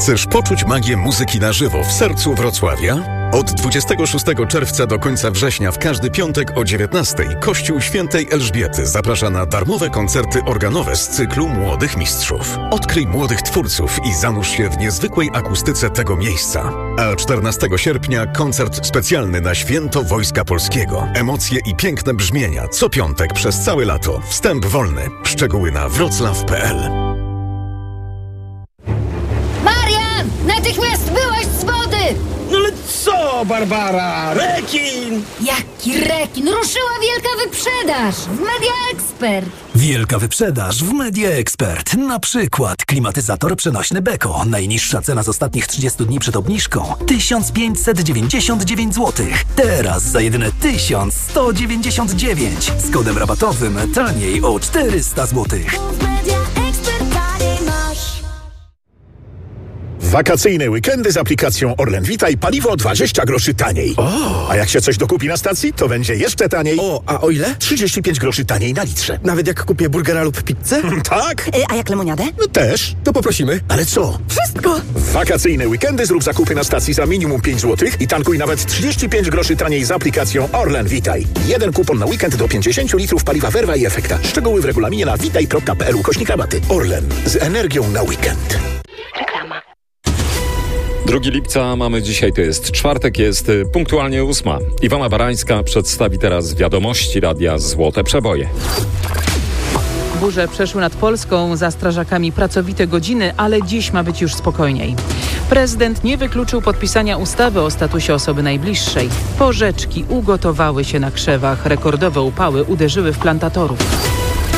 Chcesz poczuć magię muzyki na żywo w sercu Wrocławia? Od 26 czerwca do końca września w każdy piątek o 19:00 Kościół Świętej Elżbiety zaprasza na darmowe koncerty organowe z cyklu Młodych Mistrzów. Odkryj młodych twórców i zanurz się w niezwykłej akustyce tego miejsca. A 14 sierpnia koncert specjalny na Święto Wojska Polskiego. Emocje i piękne brzmienia co piątek przez całe lato. Wstęp wolny. Szczegóły na wroclaw.pl. Natychmiast wyłaź z wody! No ale co, Barbara? Rekin! Jaki rekin? Ruszyła wielka wyprzedaż w Media Expert. Wielka wyprzedaż w Media Expert. Na przykład klimatyzator przenośny Beko. Najniższa cena z ostatnich 30 dni przed obniżką 1599 zł. Teraz za jedyne 1199. Z kodem rabatowym taniej o 400 zł. Wakacyjne weekendy z aplikacją Orlen Witaj paliwo 20 groszy taniej. A jak się coś dokupi na stacji, to będzie jeszcze taniej. A o ile? 35 groszy taniej na litrze. Nawet jak kupię burgera lub pizzę? Tak? A jak lemoniadę? No też. To poprosimy. Ale co? Wszystko! W wakacyjne weekendy zrób zakupy na stacji za minimum 5 zł i tankuj nawet 35 groszy taniej z aplikacją Orlen Witaj. Jeden kupon na weekend do 50 litrów paliwa Verva i Efekta. Szczegóły w regulaminie na witaj.pl/rabaty. Orlen. Z energią na weekend. Reklama. 2 lipca mamy dzisiaj, to jest czwartek, jest punktualnie 8. Iwona Barańska przedstawi teraz wiadomości Radia Złote Przeboje. Burze przeszły nad Polską, za strażakami pracowite godziny, ale dziś ma być już spokojniej. Prezydent nie wykluczył podpisania ustawy o statusie osoby najbliższej. Porzeczki ugotowały się na krzewach. Rekordowe upały uderzyły w plantatorów.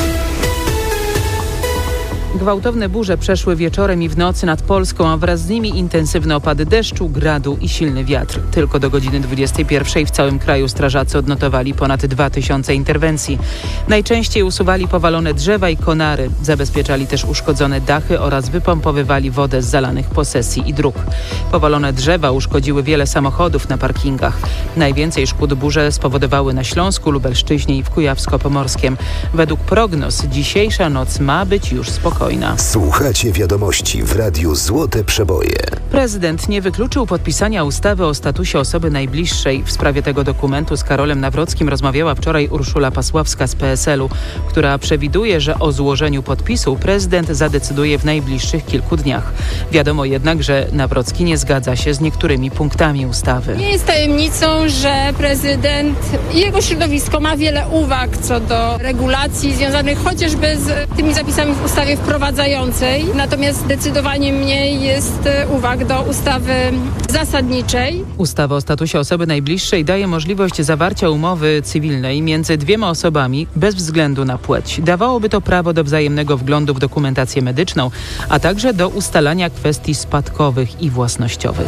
Gwałtowne burze przeszły wieczorem i w nocy nad Polską, a wraz z nimi intensywne opady deszczu, gradu i silny wiatr. Tylko do godziny 21 w całym kraju strażacy odnotowali ponad 2000 interwencji. Najczęściej usuwali powalone drzewa i konary. Zabezpieczali też uszkodzone dachy oraz wypompowywali wodę z zalanych posesji i dróg. Powalone drzewa uszkodziły wiele samochodów na parkingach. Najwięcej szkód burze spowodowały na Śląsku, Lubelszczyźnie i w Kujawsko-Pomorskiem. Według prognoz dzisiejsza noc ma być już spokojna. Słuchacie wiadomości w Radiu Złote Przeboje. Prezydent nie wykluczył podpisania ustawy o statusie osoby najbliższej. W sprawie tego dokumentu z Karolem Nawrockim rozmawiała wczoraj Urszula Pasławska z PSL-u, która przewiduje, że o złożeniu podpisu prezydent zadecyduje w najbliższych kilku dniach. Wiadomo jednak, że Nawrocki nie zgadza się z niektórymi punktami ustawy. Nie jest tajemnicą, że prezydent i jego środowisko ma wiele uwag co do regulacji związanych chociażby z tymi zapisami w ustawie wprowadzającej. Natomiast zdecydowanie mniej jest uwag do ustawy zasadniczej. Ustawa o statusie osoby najbliższej daje możliwość zawarcia umowy cywilnej między dwiema osobami bez względu na płeć. Dawałoby to prawo do wzajemnego wglądu w dokumentację medyczną, a także do ustalania kwestii spadkowych i własnościowych.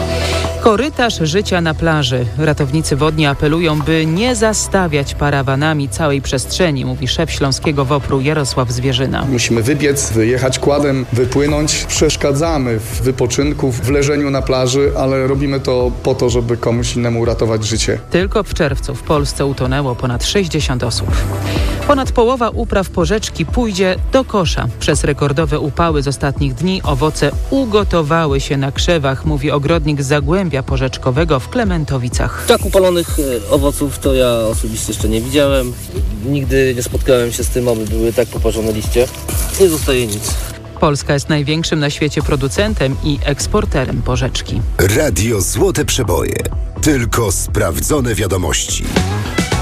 Korytarz życia na plaży. Ratownicy wodni apelują, by nie zastawiać parawanami całej przestrzeni, mówi szef Śląskiego WOPR-u Jarosław Zwierzyna. Musimy wybiec, wyjechać kładem, wypłynąć. Przeszkadzamy w wypoczynku, w leżeniu na plaży, ale robimy to po to, żeby komuś innemu uratować życie. Tylko w czerwcu w Polsce utonęło ponad 60 osób. Ponad połowa upraw porzeczki pójdzie do kosza. Przez rekordowe upały z ostatnich dni owoce ugotowały się na krzewach, mówi ogrodnik z Zagłębia Porzeczkowego w Klementowicach. Tak upalonych owoców to ja osobiście jeszcze nie widziałem. Nigdy nie spotkałem się z tym, aby były tak poparzone liście. Nie zostaje nic. Polska jest największym na świecie producentem i eksporterem porzeczki. Radio Złote Przeboje. Tylko sprawdzone wiadomości.